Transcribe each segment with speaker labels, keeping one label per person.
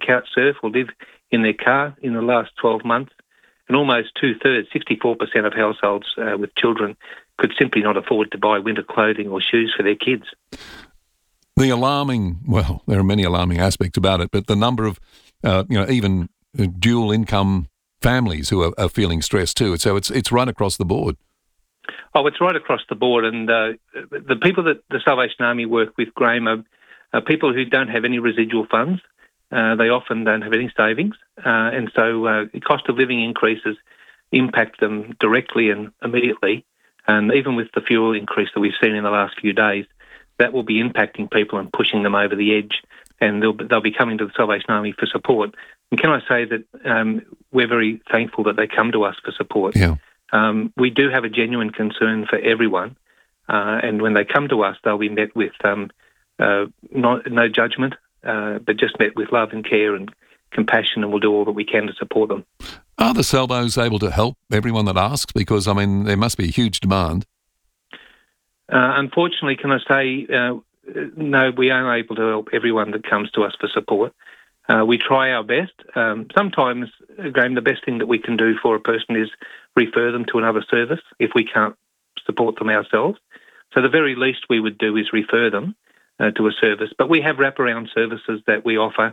Speaker 1: couch surf or live in their car in the last 12 months. And almost two-thirds, 64% of households with children could simply not afford to buy winter clothing or shoes for their kids.
Speaker 2: The alarming, well, there are many alarming aspects about it, but the number of, even dual income families who are feeling stressed too. So it's right across the board.
Speaker 1: Oh, it's right across the board. And the people that the Salvation Army work with, Graham, are people who don't have any residual funds. They often don't have any savings. And so the cost of living increases impact them directly and immediately. And even with the fuel increase that we've seen in the last few days, that will be impacting people and pushing them over the edge. And they'll be coming to the Salvation Army for support. And can I say that we're very thankful that they come to us for support.
Speaker 2: Yeah.
Speaker 1: We do have a genuine concern for everyone. And when they come to us, they'll be met with no judgment, but just met with love and care and compassion, and we'll do all that we can to support them.
Speaker 2: Are the Salvos able to help everyone that asks? Because, there must be a huge demand.
Speaker 1: Unfortunately, can I say, no, we aren't able to help everyone that comes to us for support. We try our best. Sometimes, Graham, the best thing that we can do for a person is refer them to another service if we can't support them ourselves. So the very least we would do is refer them to a service. But we have wraparound services that we offer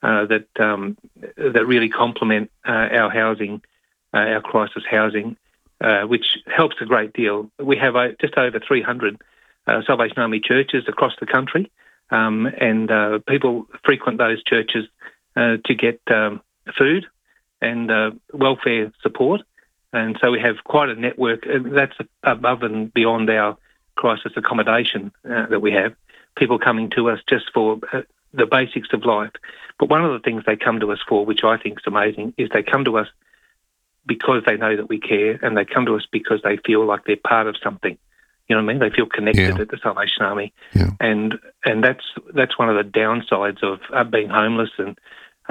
Speaker 1: that really complement our housing, our crisis housing, which helps a great deal. We have just over 300 Salvation Army churches across the country, and people frequent those churches to get food and welfare support. And so we have quite a network that's above and beyond our crisis accommodation that we have. People coming to us just for the basics of life. But one of the things they come to us for, which I think is amazing, is they come to us because they know that we care, and they come to us because they feel like they're part of something. You know what I mean? They feel connected at the Salvation Army. Yeah. And that's one of the downsides of being homeless and,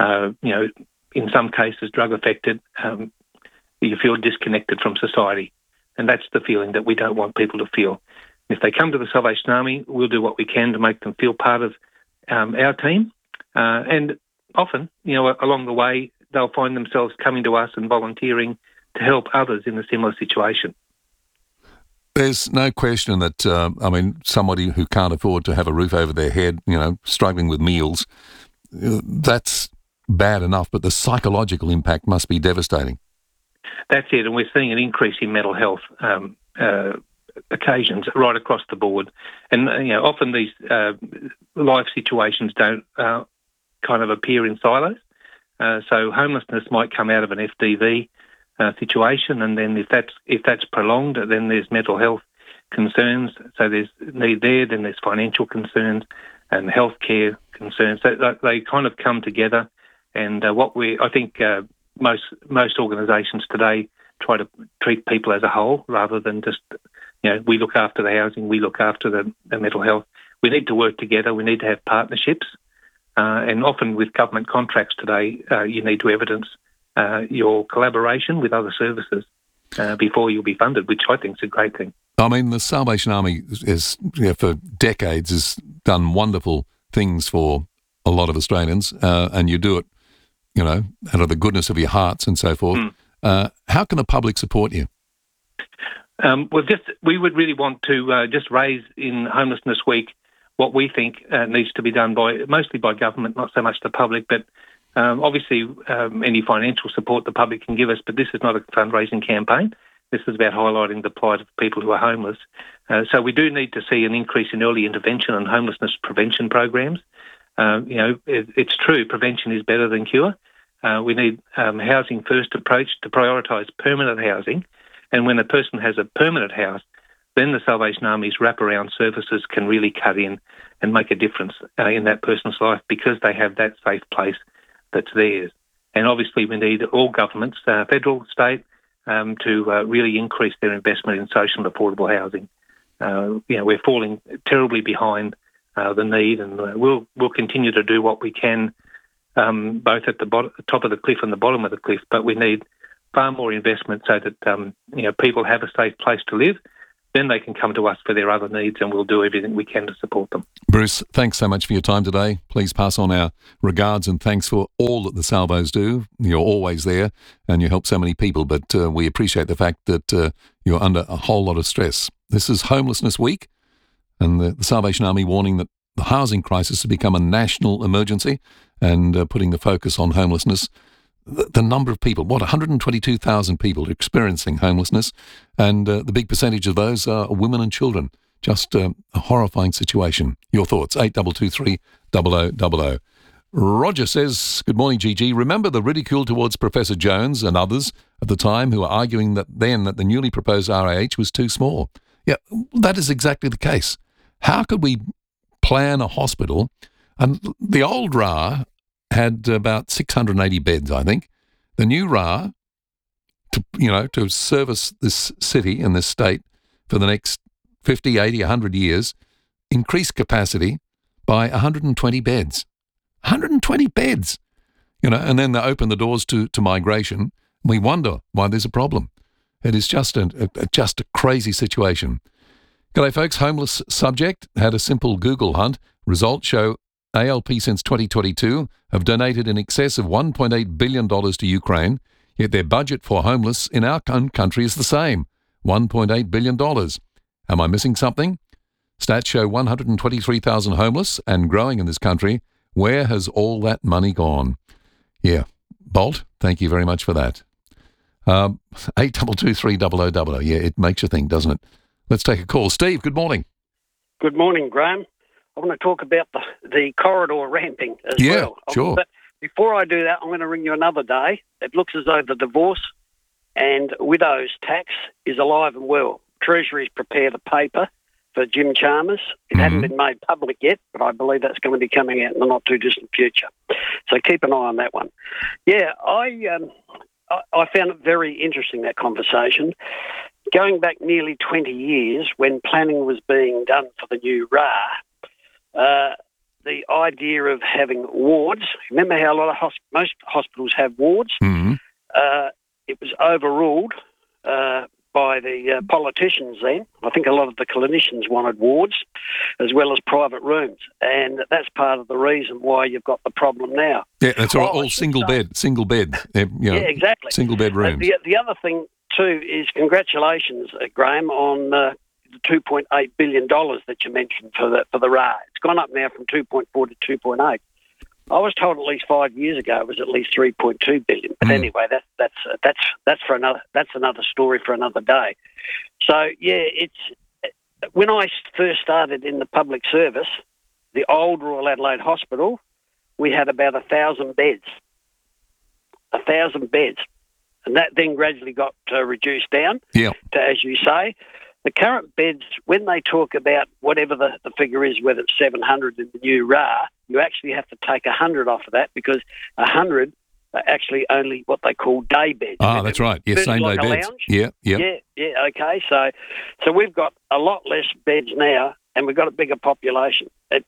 Speaker 1: in some cases drug affected. You feel disconnected from society. And that's the feeling that we don't want people to feel. If they come to the Salvation Army, we'll do what we can to make them feel part of our team. And often, along the way, they'll find themselves coming to us and volunteering to help others in a similar situation.
Speaker 2: There's no question that, somebody who can't afford to have a roof over their head, struggling with meals, that's bad enough, but the psychological impact must be devastating.
Speaker 1: That's it, and we're seeing an increase in mental health occasions right across the board. And, often these life situations don't kind of appear in silos. So homelessness might come out of an FDV situation, and then if that's prolonged, then there's mental health concerns. So there's need there, then there's financial concerns and healthcare concerns. So they kind of come together. And I think most organisations today try to treat people as a whole rather than just, we look after the housing, we look after the mental health. We need to work together. We need to have partnerships. And often with government contracts today, you need to evidence your collaboration with other services before you'll be funded, which I think is a great thing.
Speaker 2: The Salvation Army for decades has done wonderful things for a lot of Australians, and you do it, out of the goodness of your hearts and so forth. How can the public support you? We would really want to just raise in Homelessness Week what we think needs to be done mostly by government, not so much the public, but obviously any financial support the public can give us. But this is not a fundraising campaign. This is about highlighting the plight of people who are homeless. So we do need to see an increase in early intervention and homelessness prevention programs. It's true, prevention is better than cure. We need housing first approach to prioritise permanent housing. And when a person has a permanent house, then the Salvation Army's wraparound services can really cut in and make a difference in that person's life because they have that safe place that's theirs. And obviously we need all governments, federal, state, to really increase their investment in social and affordable housing. We're falling terribly behind the need, and we'll continue to do what we can, both at the top of the cliff and the bottom of the cliff, but we need far more investment so that people have a safe place to live.
Speaker 1: then they can come to us for their other needs, and we'll do everything we can to support them.
Speaker 3: Bruce, thanks so much for your time today. Please pass on our regards and thanks for all that the Salvos do. You're always there and you help so many people, but we appreciate the fact that you're under a whole lot of stress. This is Homelessness Week, and the Salvation Army warning that the housing crisis has become a national emergency and putting the focus on homelessness. The number of people, 122,000 people experiencing homelessness, and the big percentage of those are women and children. Just a horrifying situation. Your thoughts, 8223 0000. Roger says, good morning, Gigi. Remember the ridicule towards Professor Jones and others at the time who were arguing that the newly proposed RAH was too small? Yeah, that is exactly the case. How could we plan a hospital? And the old RA had about 680 beds, I think. The new RA, to service this city and this state for the next 50, 80, 100 years, increased capacity by 120 beds. 120 beds! And then they open the doors to migration. We wonder why there's a problem. It is just a crazy situation. G'day, folks. Homeless subject had a simple Google hunt. Results show ALP since 2022 have donated in excess of $1.8 billion to Ukraine, yet their budget for homeless in our own country is the same, $1.8 billion. Am I missing something? Stats show 123,000 homeless and growing in this country. Where has all that money gone? Yeah, Bolt, thank you very much for that. 8223 0000. Yeah, it makes you think, doesn't it? Let's take a call. Steve, good morning.
Speaker 4: Good morning, Graham. I want to talk about the corridor ramping as well.
Speaker 3: Yeah, sure.
Speaker 4: But before I do that, I'm going to ring you another day. It looks as though the divorce and widows tax is alive and well. Treasury's prepared a paper for Jim Chalmers. It hadn't been made public yet, but I believe that's going to be coming out in the not-too-distant future. So keep an eye on that one. Yeah, I found it very interesting, that conversation. Going back nearly 20 years, when planning was being done for the new RA, the idea of having wards, remember how most hospitals have wards? It was overruled by the politicians then. I think a lot of the clinicians wanted wards as well as private rooms, and that's part of the reason why you've got the problem now.
Speaker 3: Yeah, that's all single bed.
Speaker 4: Yeah, exactly.
Speaker 3: Single bed rooms.
Speaker 4: The other thing too is congratulations, Graham, on the $2.8 billion that you mentioned for the RA. It's gone up now from 2.4 to 2.8. I was told at least 5 years ago it was at least 3.2 billion. But anyway, that's another story for another day. So yeah, when I first started in the public service, the old Royal Adelaide Hospital, we had about 1,000 beds. 1,000 beds. And that then gradually got reduced down to, as you say, the current beds, when they talk about whatever the figure is, whether it's 700 in the new RA, you actually have to take 100 off of that because 100 are actually only what they call day beds.
Speaker 3: Ah, that's right. Yeah, same day beds.
Speaker 4: Lounge.
Speaker 3: Yeah.
Speaker 4: Okay. So we've got a lot less beds now, and we've got a bigger population. I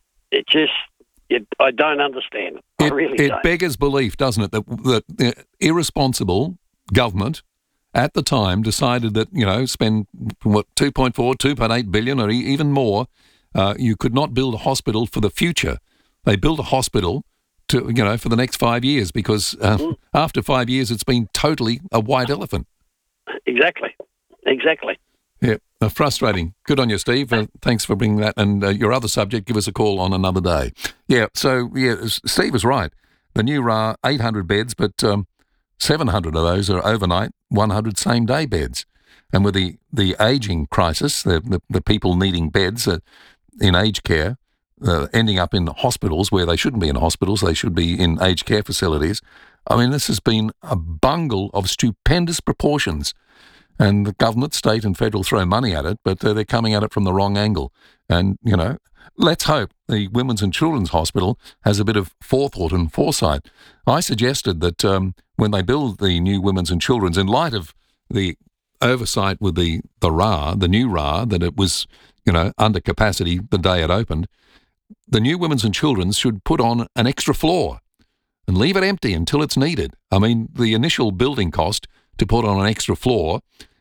Speaker 4: don't understand it. I really don't.
Speaker 3: It beggars belief, doesn't it, that the irresponsible government at the time decided that, spend 2.4, 2.8 billion or even more, you could not build a hospital for the future. They built a hospital to, for the next 5 years because after 5 years it's been totally a white elephant.
Speaker 4: Exactly.
Speaker 3: Yeah, frustrating. Good on you, Steve. Thanks for bringing that. And your other subject, give us a call on another day. Yeah, so, Steve was right. The new RA, 800 beds, but 700 of those are overnight, 100 same-day beds. And with the ageing crisis, the people needing beds in aged care, ending up in hospitals where they shouldn't be in hospitals, they should be in aged care facilities. I mean, this has been a bungle of stupendous proportions. And the government, state and federal throw money at it, but they're coming at it from the wrong angle. And, let's hope the Women's and Children's Hospital has a bit of forethought and foresight. I suggested that when they build the new Women's and Children's, in light of the oversight with the RA, the new RA, that it was, under capacity the day it opened, the new Women's and Children's should put on an extra floor and leave it empty until it's needed. I mean, the initial building cost to put on an extra floor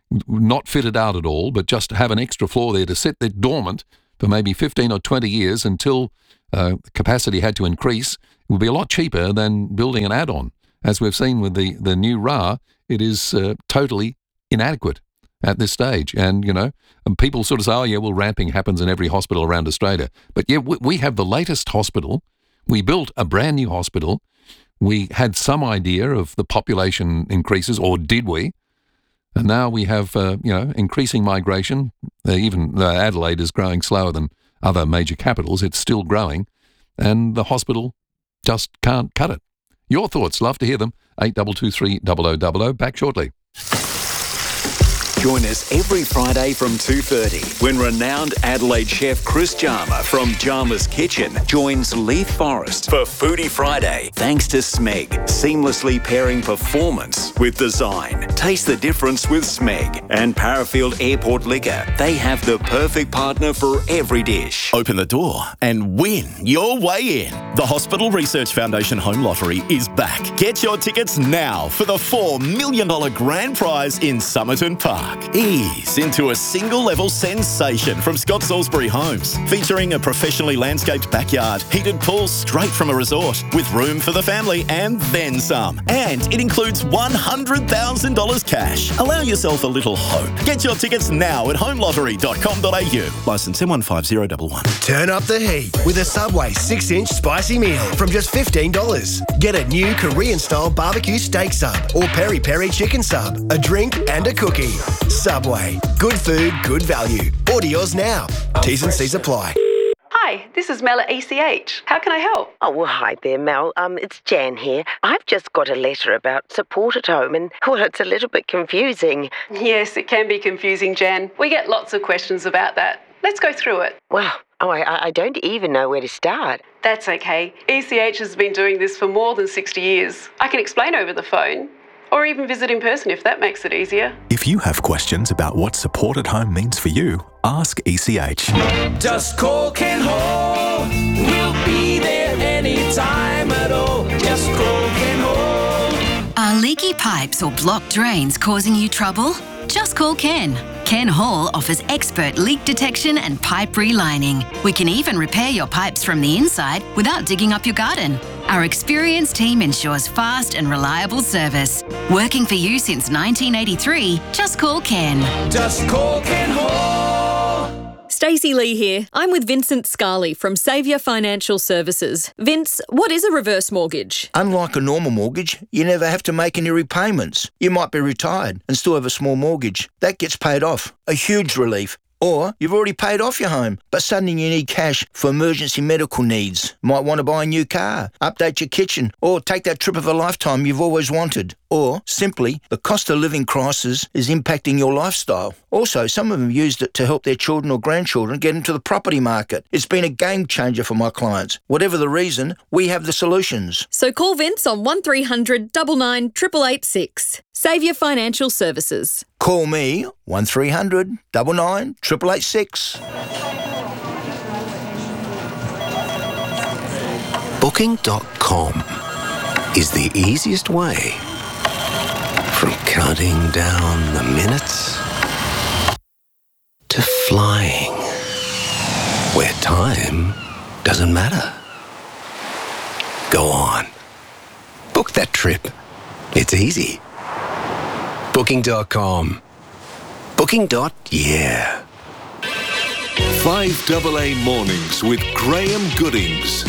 Speaker 3: not fitted out at all, but just have an extra floor there to sit there dormant for maybe 15 or 20 years until capacity had to increase, it would be a lot cheaper than building an add-on. As we've seen with the new RA, it is totally inadequate at this stage. And, and people sort of say, oh, yeah, well, ramping happens in every hospital around Australia. But, yeah, we have the latest hospital. We built a brand new hospital. We had some idea of the population increases, or did we? And now we have, increasing migration. Even Adelaide is growing slower than other major capitals. It's still growing. And the hospital just can't cut it. Your thoughts, love to hear them. 8223 0000. Back shortly.
Speaker 5: Join us every Friday from 2:30 when renowned Adelaide chef Chris Jarma from Jarma's Kitchen joins Leith Forrest for Foodie Friday. Thanks to Smeg, seamlessly pairing performance with design. Taste the difference with Smeg and Parafield Airport Liquor. They have the perfect partner for every dish.
Speaker 6: Open the door and win your way in. The Hospital Research Foundation Home Lottery is back. Get your tickets now for the $4 million grand prize in Somerton Park. Ease into a single-level sensation from Scott Salisbury Homes, featuring a professionally landscaped backyard, heated pool straight from a resort, with room for the family and then some. And it includes $100,000 cash. Allow yourself a little hope. Get your tickets now at homelottery.com.au. Licence M150111.
Speaker 7: Turn up the heat with a Subway 6-inch spicy meal from just $15. Get a new Korean-style barbecue steak sub or peri-peri chicken sub, a drink and a cookie. Subway. Good food, good value. Order yours now. T's and C's apply.
Speaker 8: Hi, this is Mel at ECH. How can I help?
Speaker 9: Oh, well, hi there, Mel. It's Jan here. I've just got a letter about support at home and, well, it's a little bit confusing.
Speaker 8: Yes, it can be confusing, Jan. We get lots of questions about that. Let's go through it.
Speaker 9: Well, I don't even know where to start.
Speaker 8: That's okay. ECH has been doing this for more than 60 years. I can explain over the phone. Or even visit in person if that makes it easier.
Speaker 10: If you have questions about what support at home means for you, ask ECH.
Speaker 11: Just call Ken Hall. We'll be there anytime at all. Just call Ken Hall.
Speaker 12: Are leaky pipes or blocked drains causing you trouble? Just call Ken. Ken Hall offers expert leak detection and pipe relining. We can even repair your pipes from the inside without digging up your garden. Our experienced team ensures fast and reliable service. Working for you since 1983, just call Ken.
Speaker 11: Just call Ken Hall.
Speaker 13: Stacey Lee here. I'm with Vincent Scarley from Saviour Financial Services. Vince, what is a reverse mortgage?
Speaker 14: Unlike a normal mortgage, you never have to make any repayments. You might be retired and still have a small mortgage. That gets paid off. A huge relief. Or you've already paid off your home, but suddenly you need cash for emergency medical needs. Might want to buy a new car, update your kitchen, or take that trip of a lifetime you've always wanted. Or, simply, the cost of living crisis is impacting your lifestyle. Also, some of them used it to help their children or grandchildren get into the property market. It's been a game changer for my clients. Whatever the reason, we have the solutions.
Speaker 13: So call Vince on 1300 99 886. Saviour Financial Services.
Speaker 14: Call me 1300 99 886.
Speaker 15: Booking.com is the easiest way from counting down the minutes to flying where time doesn't matter. Go on. Book that trip. It's easy. Booking.com. Booking.yeah.
Speaker 16: 5AA Mornings with Graham Goodings.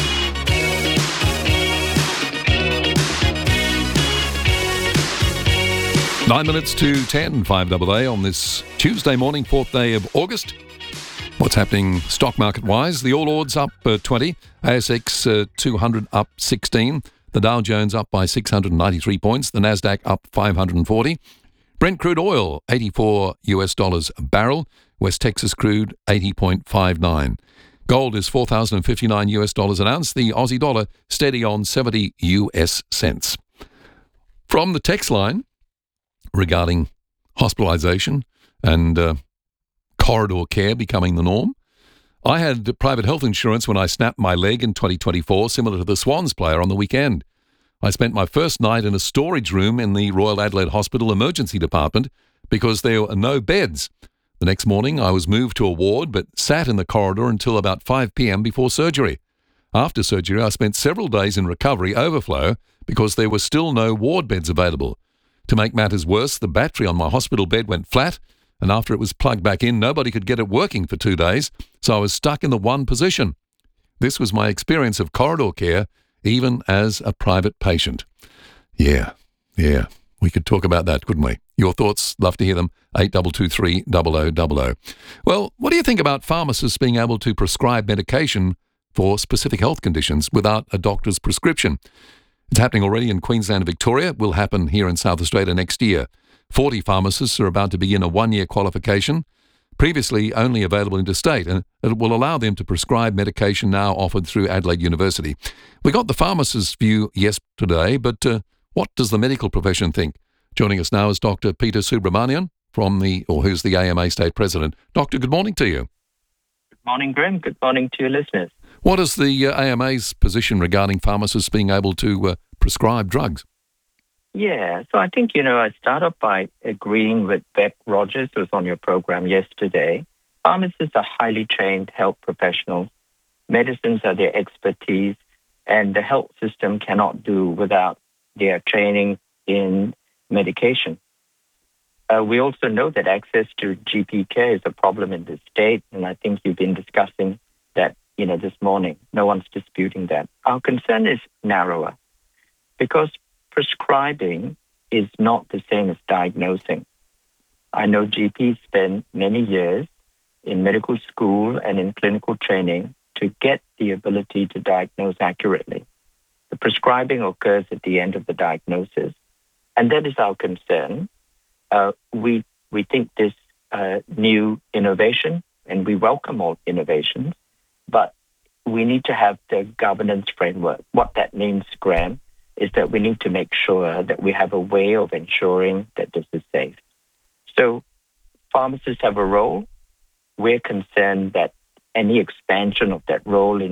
Speaker 3: 9 minutes to 10, 5AA on this Tuesday morning, 4th day of August. What's happening stock market-wise? The All Ords up 20, ASX 200 up 16, the Dow Jones up by 693 points, the Nasdaq up 540. Brent crude oil, $84 a barrel. West Texas crude, 80.59. Gold is $4,059 an ounce. The Aussie dollar steady on 70 US cents. From the text line regarding hospitalisation and corridor care becoming the norm, I had private health insurance when I snapped my leg in 2024, similar to the Swans player on the weekend. I spent my first night in a storage room in the Royal Adelaide Hospital emergency department, because there were no beds. The next morning, I was moved to a ward but sat in the corridor until about 5 p.m. before surgery. After surgery, I spent several days in recovery overflow because there were still no ward beds available. To make matters worse, the battery on my hospital bed went flat, and after it was plugged back in, nobody could get it working for 2 days, so I was stuck in the one position. This was my experience of corridor care, even as a private patient. Yeah, we could talk about that, couldn't we? Your thoughts, love to hear them, 8223 0000. Well, what do you think about pharmacists being able to prescribe medication for specific health conditions without a doctor's prescription? It's happening already in Queensland and Victoria. It will happen here in South Australia next year. 40 pharmacists are about to begin a 1-year qualification, previously only available interstate, and it will allow them to prescribe medication now offered through Adelaide University. We got the pharmacist's view yesterday, but what does the medical profession think? Joining us now is Dr. Peter Subramanian, who's the AMA State President. Doctor, good morning to you.
Speaker 17: Good morning, Graham. Good morning to your listeners.
Speaker 3: What is the AMA's position regarding pharmacists being able to prescribe drugs?
Speaker 17: Yeah, so I think, I start off by agreeing with Beck Rogers, who was on your program yesterday. Pharmacists are highly trained health professionals. Medicines are their expertise, and the health system cannot do without their training in medication. We also know that access to GP care is a problem in this state, and I think you've been discussing that, this morning. No one's disputing that. Our concern is narrower because prescribing is not the same as diagnosing. I know GPs spend many years in medical school and in clinical training to get the ability to diagnose accurately. The prescribing occurs at the end of the diagnosis, and that is our concern. We think this new innovation, and we welcome all innovations, but we need to have the governance framework. What that means, Graham, is that we need to make sure that we have a way of ensuring that this is safe. So pharmacists have a role. We're concerned that any expansion of that role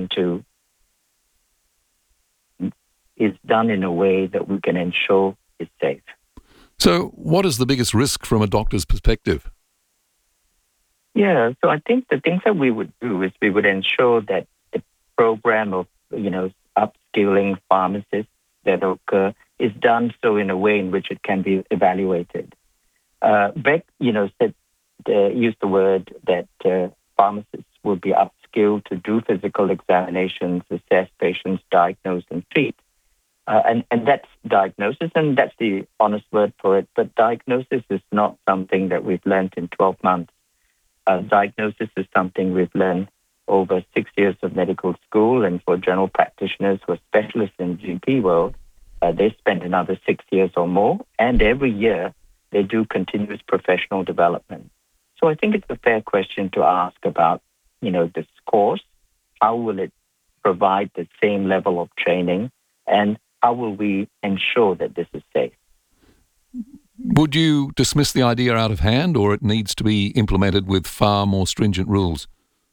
Speaker 17: is done in a way that we can ensure is safe.
Speaker 3: So what is the biggest risk from a doctor's perspective?
Speaker 17: Yeah, so I think the things that we would do is we would ensure that the program of, upskilling pharmacists that occur is done so in a way in which it can be evaluated. Beck, used the word that pharmacists will be upskilled to do physical examinations, assess patients, diagnose and treat. And that's diagnosis, and that's the honest word for it. But diagnosis is not something that we've learned in 12 months. Diagnosis is something we've learned over 6 years of medical school, and for general practitioners who are specialists in GP world, they spend another 6 years or more, and every year they do continuous professional development. So I think it's a fair question to ask about, this course. How will it provide the same level of training, and how will we ensure that this is safe?
Speaker 3: Would you dismiss the idea out of hand, or it needs to be implemented with far more stringent rules?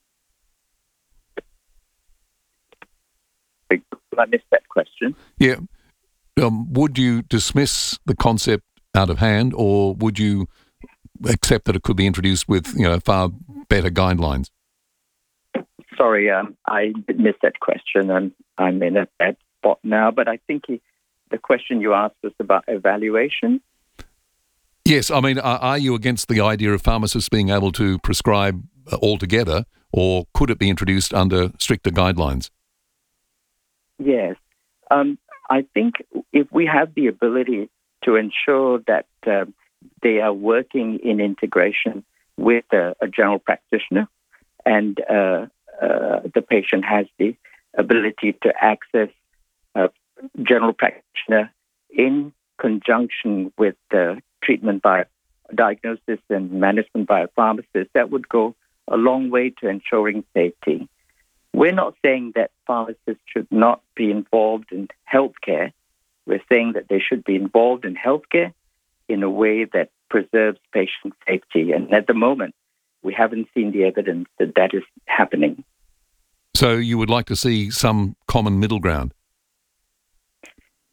Speaker 17: I missed that question.
Speaker 3: Yeah. Would you dismiss the concept out of hand, or would you accept that it could be introduced with, far better guidelines?
Speaker 17: Sorry, I missed that question, and I'm in a bad spot now. But I think the question you asked was about evaluation.
Speaker 3: Yes, I mean, are you against the idea of pharmacists being able to prescribe altogether, or could it be introduced under stricter guidelines?
Speaker 17: Yes. I think if we have the ability to ensure that they are working in integration with a general practitioner, and the patient has the ability to access a general practitioner in conjunction with the treatment by diagnosis and management by a pharmacist, that would go a long way to ensuring safety. We're not saying that pharmacists should not be involved in healthcare. We're saying that they should be involved in healthcare in a way that preserves patient safety. And at the moment, we haven't seen the evidence that that is happening.
Speaker 3: So you would like to see some common middle ground?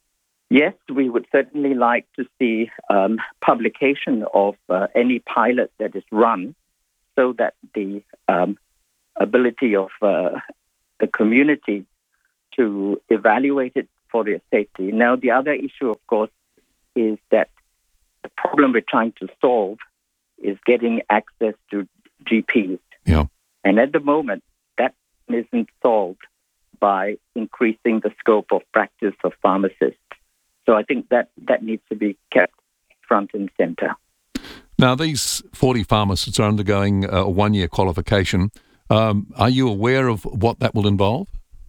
Speaker 17: Yes, we would certainly like to see publication of any pilot that is run so that the ability of the community to evaluate it for their safety. Now, the other issue, of course, is that the problem we're trying to solve is getting access to GPs.
Speaker 3: Yeah.
Speaker 17: And at the moment, that isn't solved by increasing the scope of practice of pharmacists. So I think that needs to be kept front and centre.
Speaker 3: Now, these 40 pharmacists are undergoing a one-year qualification. Are you aware of what that will involve?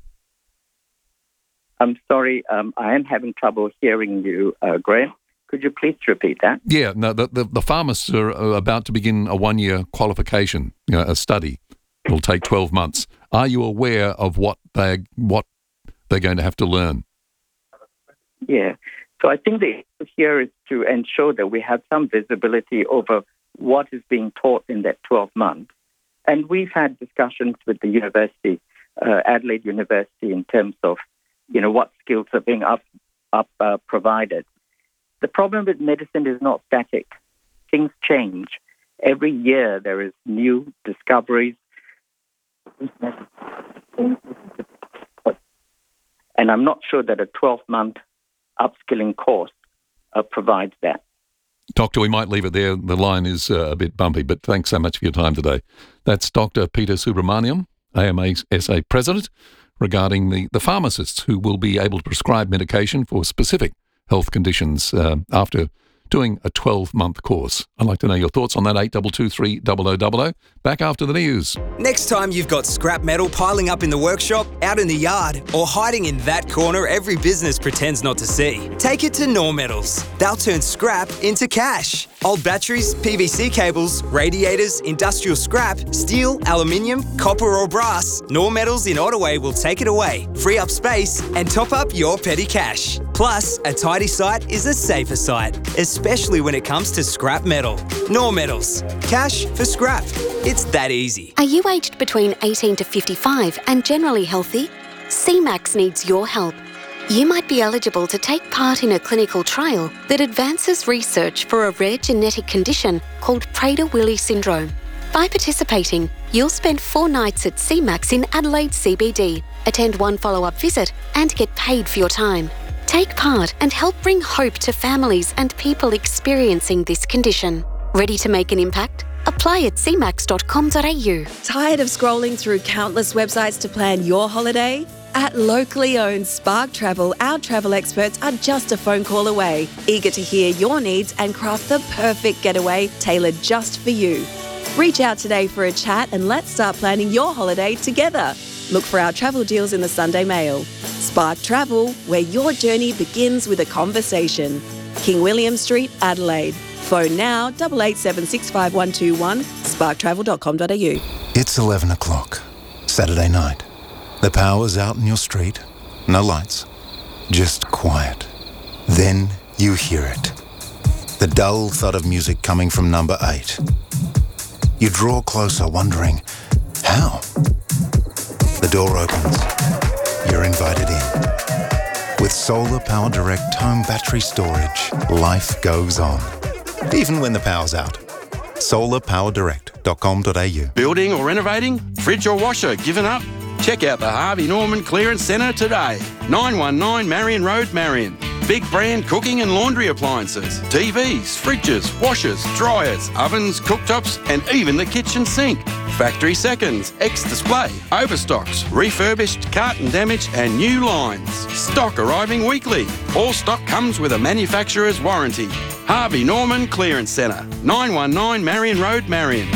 Speaker 17: I'm sorry, I am having trouble hearing you, Graham. Could you please repeat that?
Speaker 3: Yeah, no, the pharmacists are about to begin a one-year qualification, a study. It'll take 12 months. Are you aware of what they're going to have to learn?
Speaker 17: Yeah. So I think the issue here is to ensure that we have some visibility over what is being taught in that 12 months. And we've had discussions with the university, Adelaide University, in terms of, what skills are being provided. The problem with medicine is not static. Things change. Every year there is new discoveries. And I'm not sure that a 12-month upskilling course provides that.
Speaker 3: Doctor, we might leave it there. The line is a bit bumpy, but thanks so much for your time today. That's Dr. Peter Subramaniam, AMA-SA President, regarding the pharmacists who will be able to prescribe medication for specific health conditions after doing a 12-month course. I'd like to know your thoughts on that. 8223 0000. Back after the news.
Speaker 18: Next time you've got scrap metal piling up in the workshop, out in the yard, or hiding in that corner every business pretends not to see, take it to Nor Metals. They'll turn scrap into cash. Old batteries, PVC cables, radiators, industrial scrap, steel, aluminium, copper or brass, Nor Metals in Ottaway will take it away, free up space and top up your petty cash. Plus, a tidy site is a safer site, especially when it comes to scrap metal. Nor Metals. Cash for scrap. It's that easy.
Speaker 19: Are you aged between 18 to 55 and generally healthy? CMAX needs your help. You might be eligible to take part in a clinical trial that advances research for a rare genetic condition called Prader-Willi syndrome. By participating, you'll spend 4 nights at CMAX in Adelaide CBD, attend 1 follow-up visit and get paid for your time. Take part and help bring hope to families and people experiencing this condition. Ready to make an impact? Apply at cmax.com.au.
Speaker 20: Tired of scrolling through countless websites to plan your holiday? At locally owned Spark Travel, our travel experts are just a phone call away, eager to hear your needs and craft the perfect getaway tailored just for you. Reach out today for a chat and let's start planning your holiday together. Look for our travel deals in the Sunday Mail. Spark Travel, where your journey begins with a conversation. King William Street, Adelaide. Phone now 88765121, sparktravel.com.au.
Speaker 10: It's 11 o'clock, Saturday night. The power's out in your street. No lights. Just quiet. Then you hear it. The dull thud of music coming from number 8. You draw closer, wondering, how? The door opens. You're invited in. With Solar Power Direct home battery storage, life goes on. Even when the power's out. solarpowerdirect.com.au.
Speaker 21: Building or renovating? Fridge or washer given up? Check out the Harvey Norman Clearance Centre today. 919 Marion Road, Marion. Big brand cooking and laundry appliances, TVs, fridges, washers, dryers, ovens, cooktops and even the kitchen sink. Factory seconds, ex-display, overstocks, refurbished, carton damage and new lines. Stock arriving weekly. All stock comes with a manufacturer's warranty. Harvey Norman Clearance Centre, 919 Marion Road, Marion.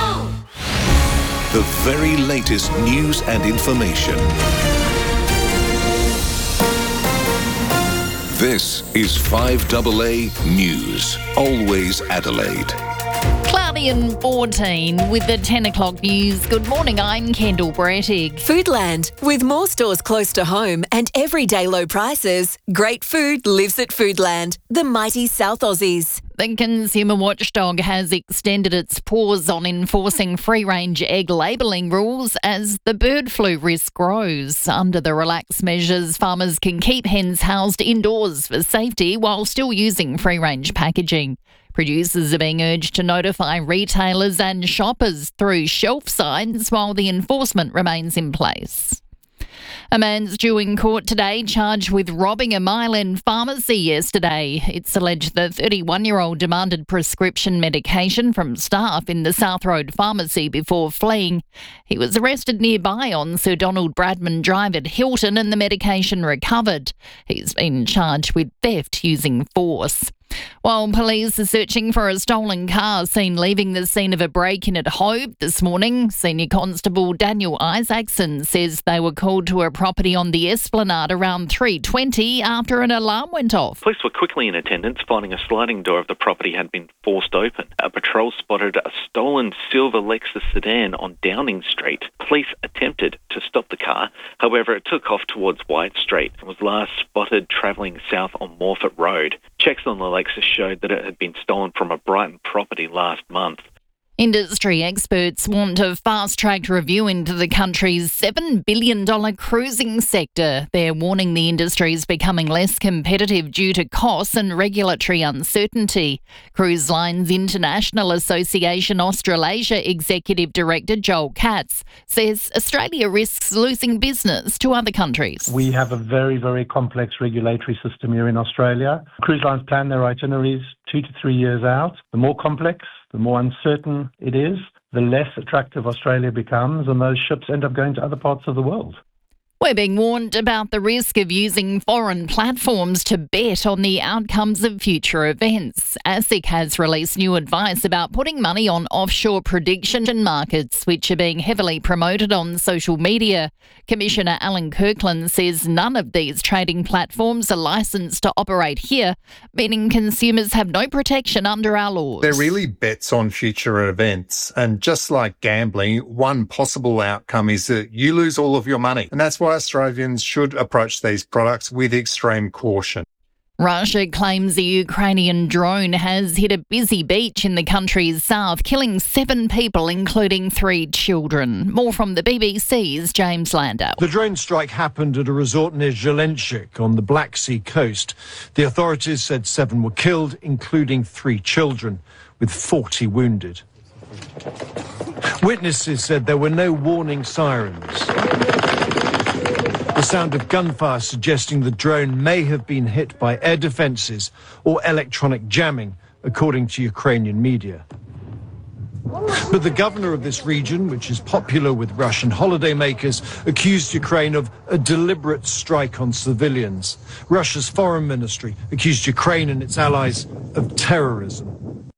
Speaker 16: The very latest news and information. This is 5AA News. Always Adelaide.
Speaker 2: Guardian 14 with the 10 o'clock news. Good morning, I'm Kendall Brettig.
Speaker 22: Foodland. With more stores close to home and everyday low prices, great food lives at Foodland, the mighty South Aussies.
Speaker 2: The Consumer Watchdog has extended its pause on enforcing free-range egg labelling rules as the bird flu risk grows. Under the relaxed measures, farmers can keep hens housed indoors for safety while still using free-range packaging. Producers are being urged to notify retailers and shoppers through shelf signs while the enforcement remains in place. A man's due in court today charged with robbing a Mile End pharmacy yesterday. It's alleged the 31-year-old demanded prescription medication from staff in the South Road pharmacy before fleeing. He was arrested nearby on Sir Donald Bradman Drive at Hilton and the medication recovered. He's been charged with theft using force. While police are searching for a stolen car seen leaving the scene of a break-in at Hove this morning, Senior Constable Daniel Isaacson says they were called to a property on the Esplanade around 3:20 after an alarm went off.
Speaker 23: Police were quickly in attendance, finding a sliding door of the property had been forced open. A patrol spotted a stolen silver Lexus sedan on Downing Street. Police attempted to stop the car, however it took off towards White Street and was last spotted travelling south on Morford Road. Checks on the Lexus showed that it had been stolen from a Brighton property last month.
Speaker 2: Industry experts want a fast-tracked review into the country's $7 billion cruising sector. They're warning the industry is becoming less competitive due to costs and regulatory uncertainty. Cruise Lines International Association Australasia Executive Director Joel Katz says Australia risks losing business to other countries.
Speaker 24: We have a very, very complex regulatory system here in Australia. Cruise lines plan their itineraries 2 to 3 years out. The more complex, the more uncertain it is, the less attractive Australia becomes, and those ships end up going to other parts of the world.
Speaker 2: We're being warned about the risk of using foreign platforms to bet on the outcomes of future events. ASIC has released new advice about putting money on offshore prediction markets, which are being heavily promoted on social media. Commissioner Alan Kirkland says none of these trading platforms are licensed to operate here, meaning consumers have no protection under our laws.
Speaker 25: They're really bets on future events. And just like gambling, one possible outcome is that you lose all of your money. And that's why Australians should approach these products with extreme caution.
Speaker 2: Russia claims a Ukrainian drone has hit a busy beach in the country's south, killing 7 people, including 3 children. More from the BBC's James Landau.
Speaker 26: The drone strike happened at a resort near Zelenchik on the Black Sea coast. The authorities said 7 were killed, including 3 children, with 40 wounded. Witnesses said there were no warning sirens. The sound of gunfire suggesting the drone may have been hit by air defences or electronic jamming, according to Ukrainian media. But the governor of this region, which is popular with Russian holidaymakers, accused Ukraine of a deliberate strike on civilians. Russia's foreign ministry accused Ukraine and its allies of terrorism.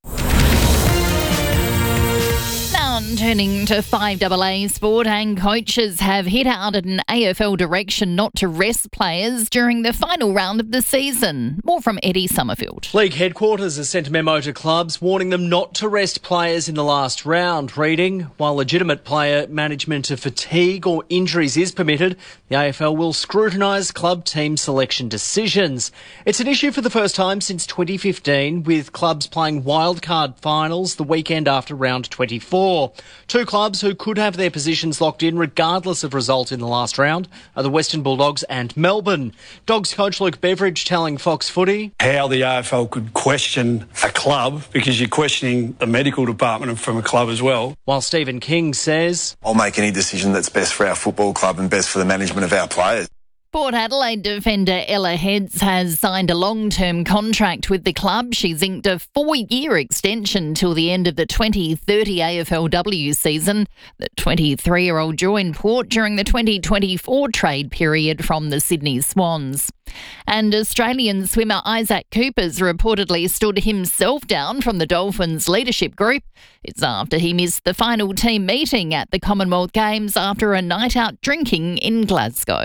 Speaker 2: Turning to 5AA sport, and coaches have hit out at an AFL direction not to rest players during the final round of the season. More from Eddie Summerfield.
Speaker 27: League headquarters has sent a memo to clubs warning them not to rest players in the last round, reading, while legitimate player management of fatigue or injuries is permitted, the AFL will scrutinise club team selection decisions. It's an issue for the first time since 2015, with clubs playing wildcard finals the weekend after round 24. 2 clubs who could have their positions locked in regardless of result in the last round are the Western Bulldogs and Melbourne. Dogs coach Luke Beveridge telling Fox Footy
Speaker 28: how the AFL could question a club because you're questioning the medical department from a club as well.
Speaker 27: While Stephen King says,
Speaker 29: I'll make any decision that's best for our football club and best for the management of our players.
Speaker 2: Port Adelaide defender Ella Heads has signed a long-term contract with the club. She's inked a 4-year extension till the end of the 2030 AFLW season. The 23-year-old joined Port during the 2024 trade period from the Sydney Swans. And Australian swimmer Isaac Cooper's reportedly stood himself down from the Dolphins leadership group. It's after he missed the final team meeting at the Commonwealth Games after a night out drinking in Glasgow.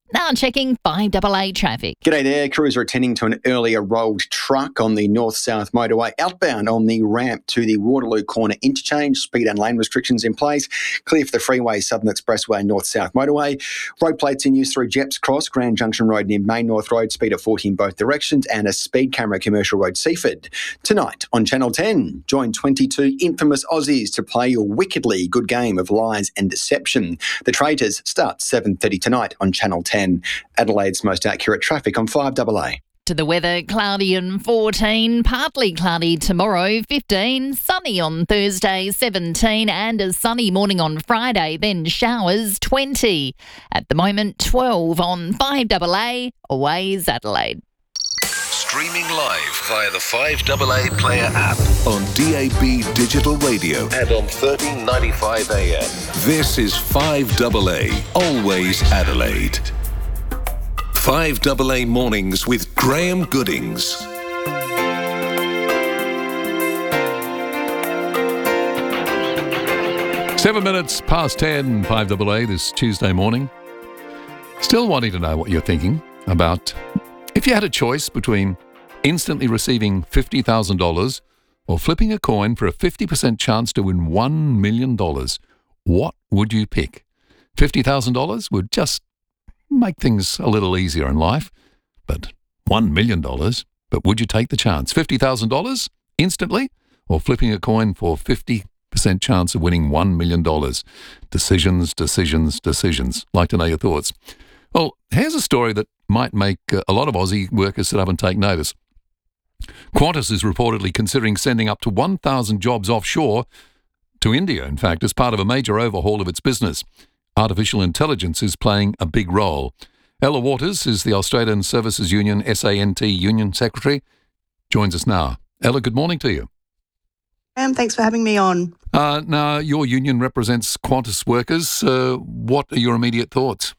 Speaker 2: Now checking 5AA traffic.
Speaker 1: G'day there. Crews are attending to an earlier rolled truck on the north-south motorway outbound on the ramp to the Waterloo Corner interchange. Speed and lane restrictions in place. Clear for the freeway, Southern Expressway, north-south motorway. Road plates in use through Jeps Cross, Grand Junction Road near Main North Road, speed of 40 in both directions, and a speed camera Commercial Road, Seaford. Tonight on Channel 10, join 22 infamous Aussies to play your wickedly good game of lies and deception. The Traitors starts 7:30 tonight on Channel 10. Adelaide's most accurate traffic on 5AA.
Speaker 2: To the weather, cloudy and 14, partly cloudy tomorrow, 15, sunny on Thursday, 17, and a sunny morning on Friday, then showers, 20. At the moment, 12 on 5AA, Always Adelaide.
Speaker 16: Streaming live via the 5AA Player app on DAB Digital Radio and on 1395 AM. This is 5AA, Always Adelaide. 5AA Mornings with Graham Goodings.
Speaker 3: Seven minutes past 10, 5AA this Tuesday morning. Still wanting to know what you're thinking about if you had a choice between instantly receiving $50,000 or flipping a coin for a 50% chance to win $1 million. What would you pick? $50,000 would just make things a little easier in life, but $1 million. But would you take the chance? $50,000 instantly or flipping a coin for 50% chance of winning $1 million? Decisions, decisions, decisions. Like to know your thoughts. Well, here's a story that might make a lot of Aussie workers sit up and take notice. Qantas is reportedly considering sending up to 1,000 jobs offshore to India, in fact, as part of a major overhaul of its business. Artificial intelligence is playing a big role. Ella Waters is the Australian Services Union SANT Union Secretary. Joins us now. Ella, good morning to you.
Speaker 4: Thanks for having me on.
Speaker 3: Now, your union represents Qantas workers. What are your immediate thoughts?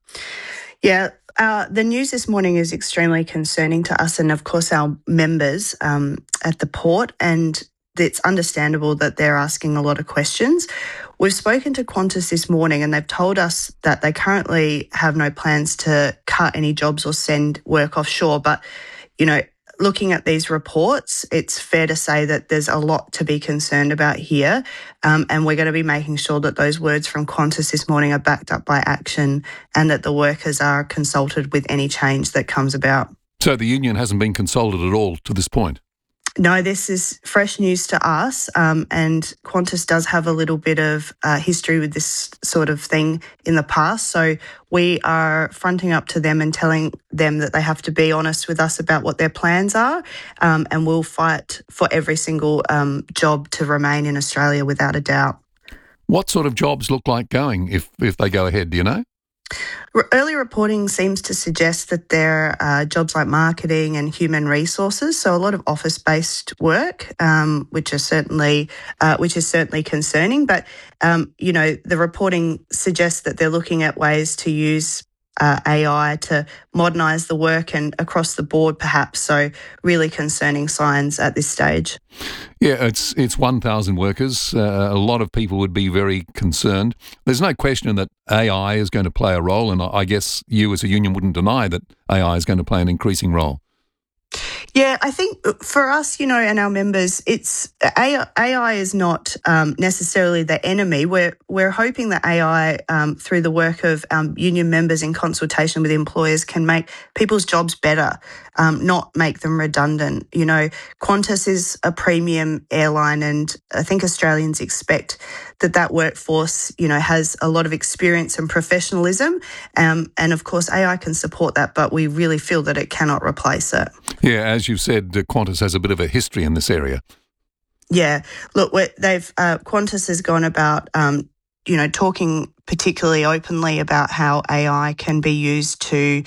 Speaker 4: Yeah, the news this morning is extremely concerning to us and, of course, our members at the port, and it's understandable that they're asking a lot of questions. We've spoken to Qantas this morning and they've told us that they currently have no plans to cut any jobs or send work offshore. But, you know, looking at these reports, it's fair to say that there's a lot to be concerned about here. And we're going to be making sure that those words from Qantas this morning are backed up by action and that the workers are consulted with any change that comes about.
Speaker 3: So the union hasn't been consulted at all to this point?
Speaker 4: No, this is fresh news to us, and Qantas does have a little bit of history with this sort of thing in the past. So we are fronting up to them and telling them that they have to be honest with us about what their plans are, and we'll fight for every single job to remain in Australia without a doubt.
Speaker 3: What sort of jobs look like going if they go ahead, do you know?
Speaker 4: Early reporting seems to suggest that there are jobs like marketing and human resources, so a lot of office-based work, which is certainly concerning. But you know, the reporting suggests that they're looking at ways to use AI to modernise the work and across the board, perhaps. So really concerning signs at this stage.
Speaker 3: Yeah, it's 1,000 workers. A lot of people would be very concerned. There's no question that AI is going to play a role, and I guess you as a union wouldn't deny that AI is going to play an increasing role.
Speaker 4: Yeah, I think for us, you know, and our members, it's AI is not necessarily the enemy. We're hoping that AI, through the work of union members in consultation with employers, can make people's jobs better, not make them redundant. You know, Qantas is a premium airline, and I think Australians expect that workforce, you know, has a lot of experience and professionalism. And of course, AI can support that, but we really feel that it cannot replace it.
Speaker 3: Yeah, as you've said, Qantas has a bit of a history in this area.
Speaker 4: Yeah, look, Qantas has gone about, you know, talking particularly openly about how AI can be used to,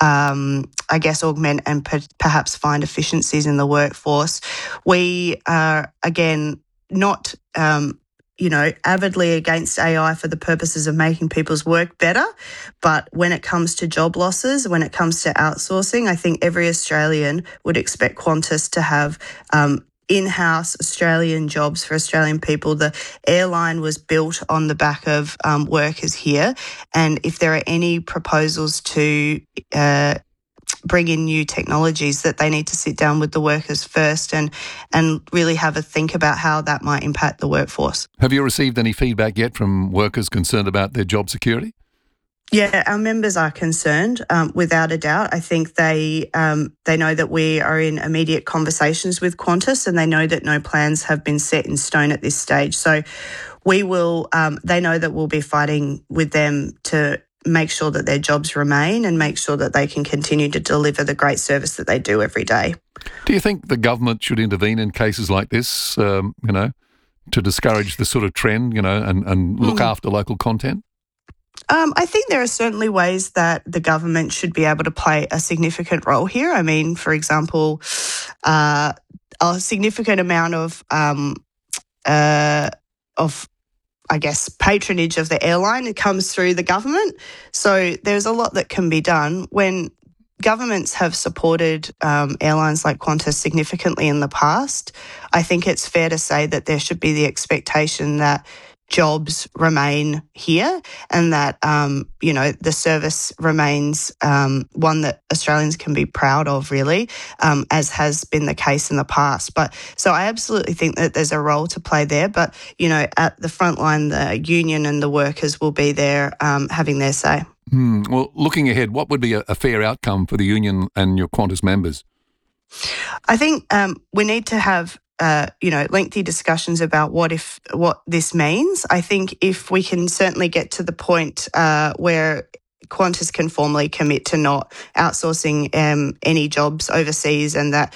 Speaker 4: I guess, augment and perhaps find efficiencies in the workforce. We are, again, not you know, avidly against AI for the purposes of making people's work better. But when it comes to job losses, when it comes to outsourcing, I think every Australian would expect Qantas to have in-house Australian jobs for Australian people. The airline was built on the back of workers here, and if there are any proposals to bring in new technologies, that they need to sit down with the workers first and really have a think about how that might impact the workforce.
Speaker 3: Have you received any feedback yet from workers concerned about their job security?
Speaker 4: Yeah, our members are concerned, without a doubt. I think they know that we are in immediate conversations with Qantas, and they know that no plans have been set in stone at this stage. So we will. They know that we'll be fighting with them to make sure that their jobs remain and make sure that they can continue to deliver the great service that they do every day.
Speaker 3: Do you think the government should intervene in cases like this? To discourage the sort of trend, and look after local content?
Speaker 4: I think there are certainly ways that the government should be able to play a significant role here. I mean, for example, a significant amount of patronage of the airline comes through the government. So there's a lot that can be done. When governments have supported airlines like Qantas significantly in the past, I think it's fair to say that there should be the expectation that jobs remain here and that, the service remains one that Australians can be proud of, really, as has been the case in the past. So I absolutely think that there's a role to play there. But, at the front line, the union and the workers will be there having their say.
Speaker 3: Well, looking ahead, what would be a fair outcome for the union and your Qantas members?
Speaker 4: I think we need to have lengthy discussions about what this means. I think if we can certainly get to the point where Qantas can formally commit to not outsourcing any jobs overseas, and that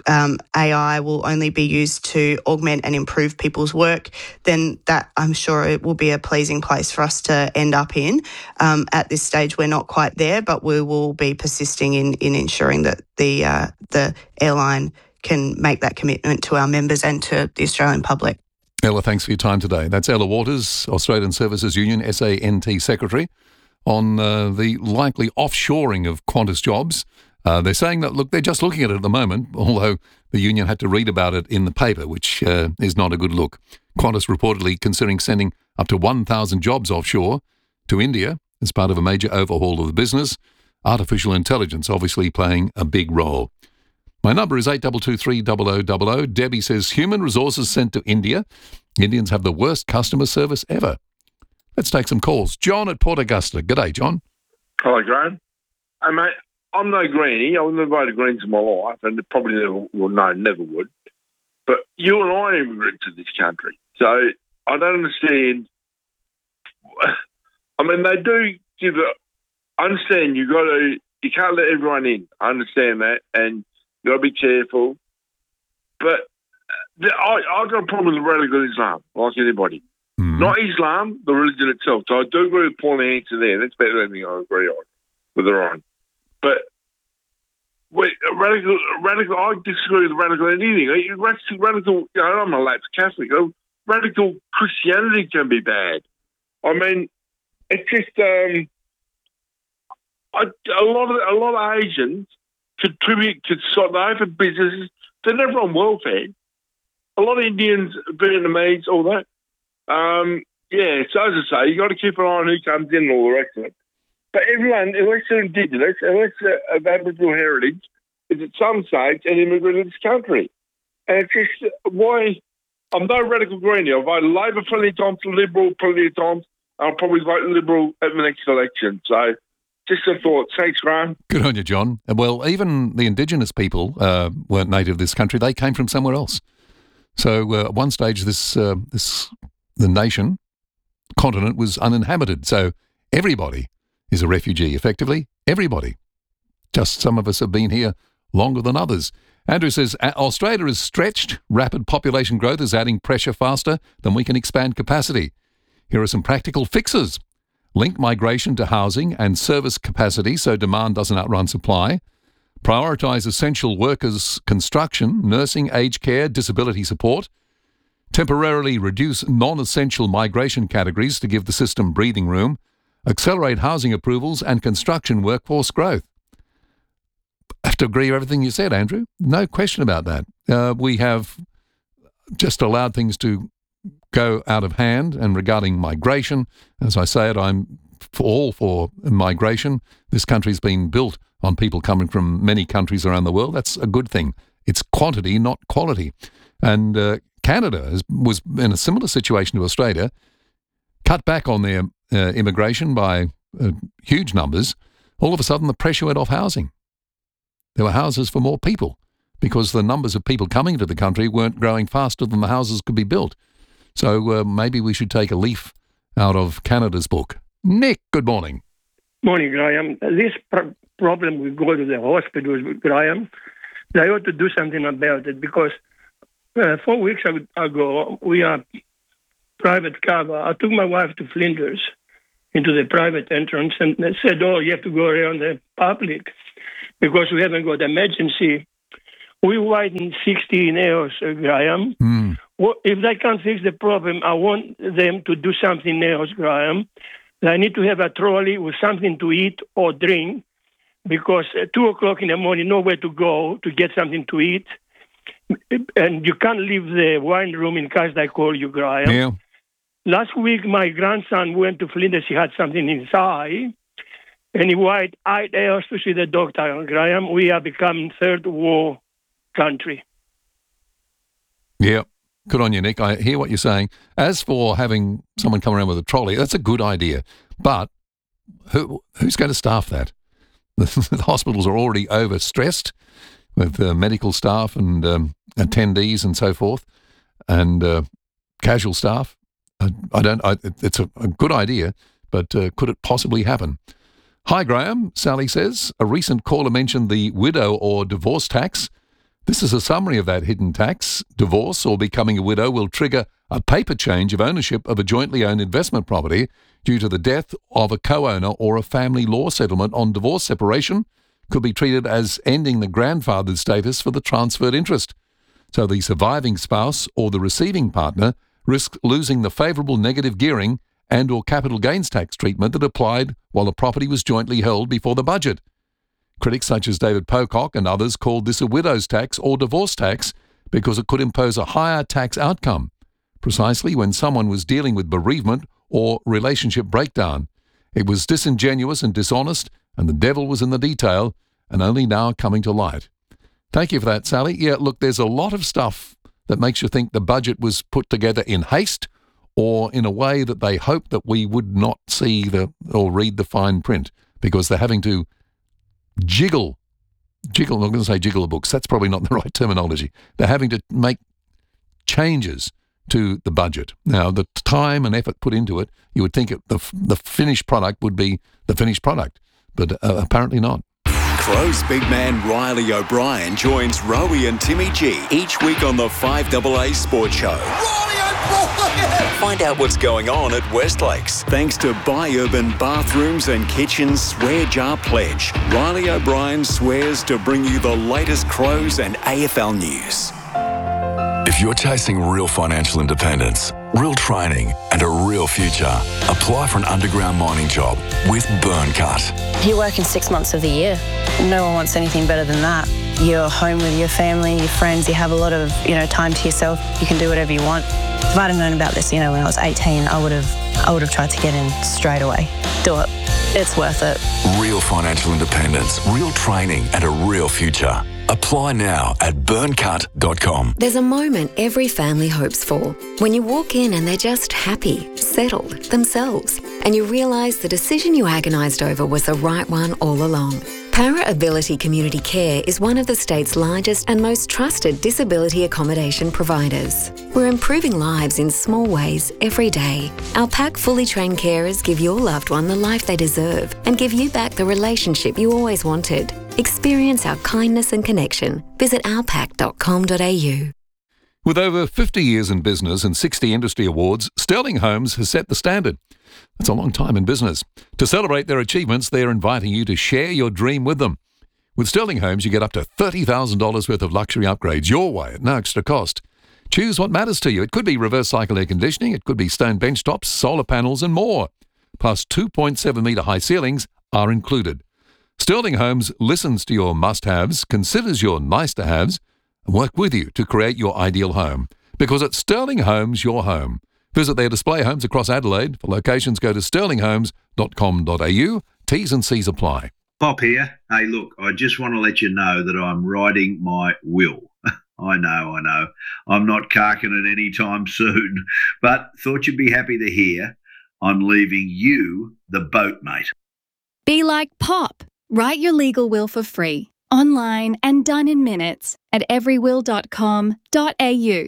Speaker 4: AI will only be used to augment and improve people's work, then that, I'm sure, it will be a pleasing place for us to end up in. At this stage, we're not quite there, but we will be persisting in ensuring that the airline can make that commitment to our members and to the Australian public.
Speaker 3: Ella, thanks for your time today. That's Ella Waters, Australian Services Union, SANT Secretary, on the likely offshoring of Qantas jobs. They're saying that, look, they're just looking at it at the moment, although the union had to read about it in the paper, which is not a good look. Qantas reportedly considering sending up to 1,000 jobs offshore to India as part of a major overhaul of the business. Artificial intelligence obviously playing a big role. My number is 82230000. Debbie says, human resources sent to India. Indians have the worst customer service ever. Let's take some calls. John at Port Augusta. G'day, John.
Speaker 5: Hello, Graham. Hey, mate, I'm no greenie. I've never voted Greens in my life, and probably never would. But you and I are immigrants to this country. So I don't understand. I mean, they do give it. I understand you can't let everyone in. I understand that, and you've got to be careful. But I've got a problem with radical Islam, like anybody. Mm-hmm. Not Islam, the religion itself. So I do agree with Pauline answer there. That's better than anything I agree on with her on. But radical, I disagree with radical anything. Radical, I'm a lapsed Catholic. Radical Christianity can be bad. I mean, it's just a lot of Asians contribute to they open businesses. They're never on welfare. A lot of Indians, Vietnamese, all that. So as I say, you got to keep an eye on who comes in and all the rest of it. But everyone, unless they're Indigenous, unless they're of Aboriginal heritage, is at some stage an immigrant in this country. And it's just why I'm no radical greenie. I've voted Labor plenty of times, Liberal plenty of times. I'll probably vote Liberal at the next election. So just a thought. Thanks, Graham.
Speaker 3: Good on you, John. Well, even the Indigenous people weren't native to this country. They came from somewhere else. So at one stage, the nation, continent, was uninhabited. So everybody is a refugee, effectively. Everybody. Just some of us have been here longer than others. Andrew says, Australia is stretched. Rapid population growth is adding pressure faster than we can expand capacity. Here are some practical fixes. Link migration to housing and service capacity so demand doesn't outrun supply. Prioritise essential workers' construction, nursing, aged care, disability support. Temporarily reduce non-essential migration categories to give the system breathing room. Accelerate housing approvals and construction workforce growth. I have to agree with everything you said, Andrew. No question about that. We have just allowed things to go out of hand. And regarding migration, as I say it, I'm all for migration. This country's been built on people coming from many countries around the world. That's a good thing. It's quantity, not quality. And Canada was in a similar situation to Australia, cut back on their immigration by huge numbers. All of a sudden, the pressure went off housing. There were houses for more people because the numbers of people coming to the country weren't growing faster than the houses could be built. So maybe we should take a leaf out of Canada's book. Nick, good morning.
Speaker 6: Morning, Graham. This problem we go to the hospitals, Graham, they ought to do something about it because 4 weeks ago, we are private cover. I took my wife to Flinders into the private entrance and they said, oh, you have to go around the public because we haven't got emergency. We waited 16 hours, Graham. Well, if they can't fix the problem, I want them to do something else, Graham. They need to have a trolley with something to eat or drink because at 2 o'clock in the morning, nowhere to go to get something to eat. And you can't leave the wine room in case they call you, Graham.
Speaker 3: Yeah.
Speaker 6: Last week, my grandson went to Flinders. He had something in his eye, and he waited 8 hours to see the doctor. Graham, we are becoming third world country.
Speaker 3: Yeah. Good on you, Nick. I hear what you're saying. As for having someone come around with a trolley, that's a good idea. But who's going to staff that? The hospitals are already overstressed with medical staff and attendees and so forth, and casual staff. It's a good idea, but could it possibly happen? Hi, Graham. Sally says, a recent caller mentioned the widow or divorce tax. This is a summary of that hidden tax. Divorce or becoming a widow will trigger a paper change of ownership of a jointly owned investment property due to the death of a co-owner or a family law settlement on divorce separation could be treated as ending the grandfathered status for the transferred interest. So the surviving spouse or the receiving partner risks losing the favourable negative gearing and or capital gains tax treatment that applied while the property was jointly held before the budget. Critics such as David Pocock and others called this a widow's tax or divorce tax because it could impose a higher tax outcome, precisely when someone was dealing with bereavement or relationship breakdown. It was disingenuous and dishonest, and the devil was in the detail, and only now coming to light. Thank you for that, Sally. Yeah, look, there's a lot of stuff that makes you think the budget was put together in haste or in a way that they hoped that we would not see or read the fine print because they're having to jiggle, I'm not going to say jiggle the books, that's probably not the right terminology. They're having to make changes to the budget. Now, the time and effort put into it, you would think the finished product would be the finished product, but apparently not.
Speaker 16: Crows big man Riley O'Brien joins Rowie and Timmy G each week on the 5AA Sports Show. Find out what's going on at Westlakes. Thanks to Buy Urban Bathrooms and Kitchens Swear Jar Pledge. Riley O'Brien swears to bring you the latest Crows and AFL news.
Speaker 7: If you're chasing real financial independence, real training and a real future, apply for an underground mining job with Burncut.
Speaker 8: You're working 6 months of the year. No one wants anything better than that. You're home with your family, your friends, you have a lot of, time to yourself. You can do whatever you want. If I'd have known about this, when I was 18, I would have tried to get in straight away. Do it. It's worth it.
Speaker 7: Real financial independence, real training and a real future. Apply now at burncut.com.
Speaker 19: There's a moment every family hopes for. When you walk in and they're just happy, settled, themselves, and you realise the decision you agonised over was the right one all along. Para Ability Community Care is one of the state's largest and most trusted disability accommodation providers. We're improving lives in small ways every day. Our PAC fully trained carers give your loved one the life they deserve and give you back the relationship you always wanted. Experience our kindness and connection. Visit ourpac.com.au.
Speaker 3: With over 50 years in business and 60 industry awards, Sterling Homes has set the standard. That's a long time in business. To celebrate their achievements, they're inviting you to share your dream with them. With Sterling Homes, you get up to $30,000 worth of luxury upgrades your way at no extra cost. Choose what matters to you. It could be reverse cycle air conditioning, it could be stone bench tops, solar panels and more. Plus 2.7 metre high ceilings are included. Sterling Homes listens to your must-haves, considers your nice-to-haves, and work with you to create your ideal home. because at Sterling Homes, your home. Visit their display homes across Adelaide. For locations, go to sterlinghomes.com.au. T's and C's apply.
Speaker 9: Bob here. Hey, look, I just want to let you know that I'm writing my will. I know. I'm not carking it anytime soon, but thought you'd be happy to hear I'm leaving you the boat, mate.
Speaker 11: Be like Pop. Write your legal will for free, online and done in minutes at everywill.com.au.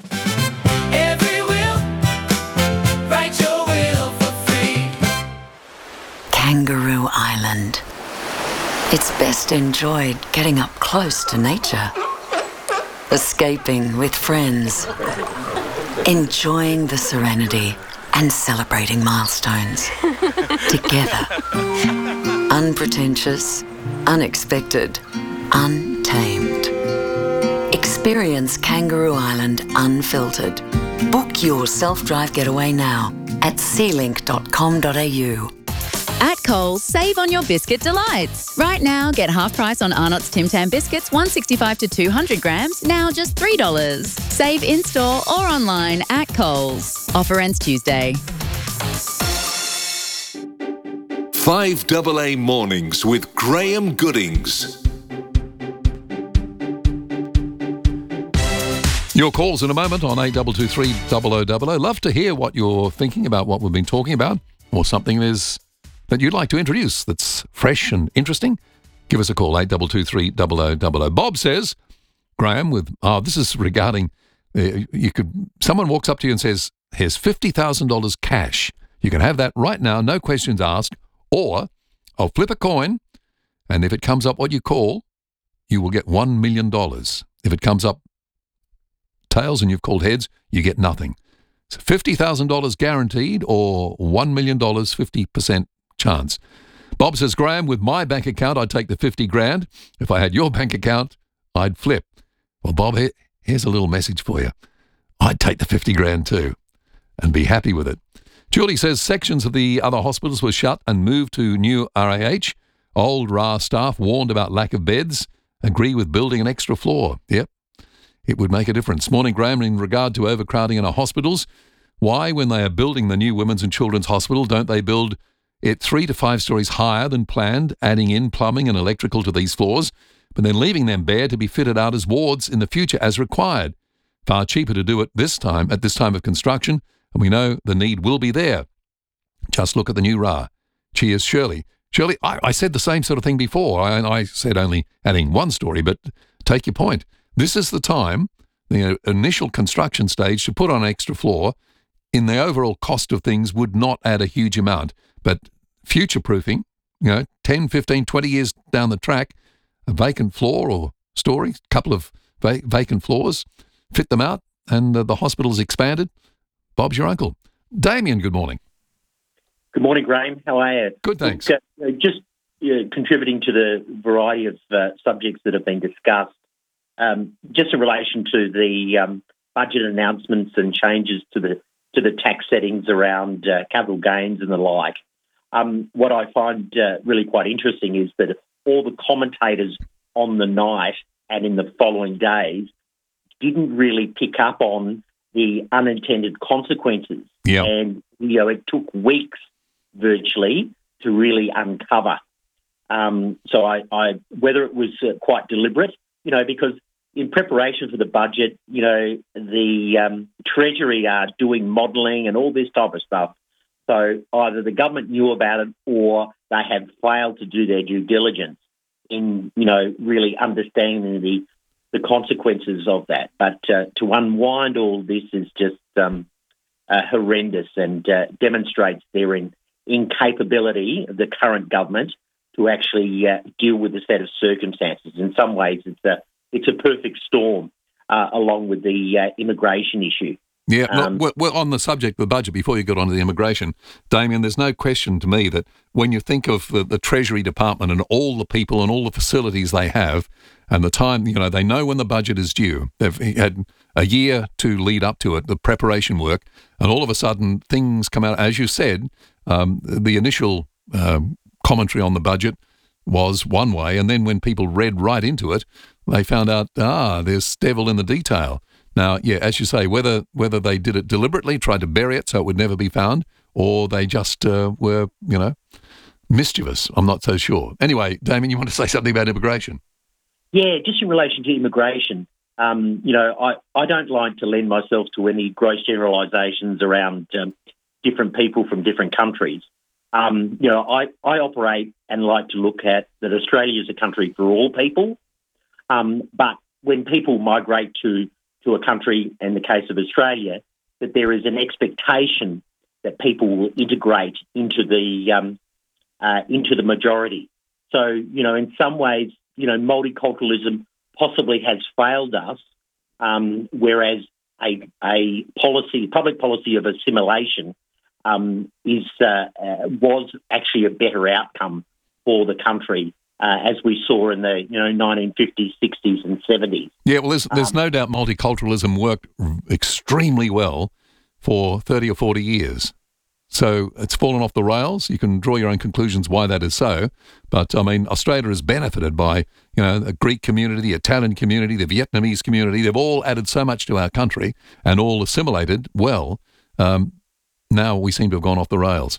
Speaker 12: Write your will for free.
Speaker 13: Kangaroo Island. It's best enjoyed getting up close to nature, escaping with friends, enjoying the serenity and celebrating milestones together. Unpretentious, unexpected, untamed. Experience Kangaroo Island unfiltered. Book your self-drive getaway now at sealink.com.au.
Speaker 14: At Coles, save on your biscuit delights. Right now, get half price on Arnott's Tim Tam biscuits, 165 to 200 grams, now just $3. Save in-store or online at Coles. Offer ends Tuesday.
Speaker 16: 5AA Mornings with Graham Goodings.
Speaker 3: Your calls in a moment on 8223 0000. Love to hear what you're thinking about what we've been talking about, or something that you'd like to introduce that's fresh and interesting. Give us a call, 8223 0000. Bob says, Graham, this is regarding, someone walks up to you and says, here's $50,000 cash. You can have that right now, no questions asked, or I'll flip a coin, and if it comes up what you call, you will get $1 million. If it comes up tails and you've called heads, you get nothing. So $50,000 guaranteed or $1 million, 50% chance. Bob says, Graham, with my bank account, I'd take the 50 grand. If I had your bank account, I'd flip. Well, Bob, here's a little message for you. I'd take the 50 grand too and be happy with it. Julie says sections of the other hospitals were shut and moved to new RAH. Old RA staff warned about lack of beds. Agree with building an extra floor. Yep, it would make a difference. Morning, Graham, in regard to overcrowding in our hospitals, why, when they are building the new Women's and Children's Hospital, don't they build it 3 to 5 stories higher than planned, adding in plumbing and electrical to these floors, but then leaving them bare to be fitted out as wards in the future as required? Far cheaper to do it at this time of construction, and we know the need will be there. Just look at the new RA. Cheers, Shirley. Shirley, I said the same sort of thing before. I said only adding 1 story, but take your point. This is the time, the initial construction stage, to put on an extra floor. In the overall cost of things would not add a huge amount, but future-proofing, 10, 15, 20 years down the track, a vacant floor or story, couple of vacant floors, fit them out, and the hospital's expanded. Bob's your uncle. Damien, good morning.
Speaker 15: Good morning, Graham. How are you?
Speaker 3: Good, thanks.
Speaker 15: Just contributing to the variety of subjects that have been discussed, just in relation to the budget announcements and changes to the tax settings around capital gains and the like. What I find really quite interesting is that all the commentators on the night and in the following days didn't really pick up on the unintended consequences.
Speaker 3: Yeah.
Speaker 15: And, it took weeks virtually to really uncover. So I whether it was quite deliberate, because in preparation for the budget, the Treasury are doing modelling and all this type of stuff. So either the government knew about it or they have failed to do their due diligence in, really understanding the consequences of that. But to unwind all this is just horrendous and demonstrates their incapability of the current government to actually deal with the set of circumstances. In some ways, it's a perfect storm, along with the immigration issue.
Speaker 3: Yeah, well, on the subject of the budget, before you got onto the immigration, Damien, there's no question to me that when you think of the Treasury Department and all the people and all the facilities they have and the time, they know when the budget is due. They've had a year to lead up to it, the preparation work, and all of a sudden things come out. As you said, the initial commentary on the budget was one way, and then when people read right into it, they found out, there's devil in the detail. Now, yeah, as you say, whether they did it deliberately, tried to bury it so it would never be found, or they just were, mischievous, I'm not so sure. Anyway, Damien, you want to say something about immigration?
Speaker 15: Yeah, just in relation to immigration, I don't like to lend myself to any gross generalisations around different people from different countries. I operate and like to look at that Australia is a country for all people, but when people migrate to a country, in the case of Australia, that there is an expectation that people will integrate into the majority. So, in some ways, multiculturalism possibly has failed us, whereas a public policy of assimilation was actually a better outcome for the country, as we saw in the 1950s, 60s and 70s.
Speaker 3: Yeah, well, there's no doubt multiculturalism worked extremely well for 30 or 40 years. So it's fallen off the rails. You can draw your own conclusions why that is so. But, I mean, Australia has benefited by, the Greek community, the Italian community, the Vietnamese community. They've all added so much to our country and all assimilated well. Now we seem to have gone off the rails.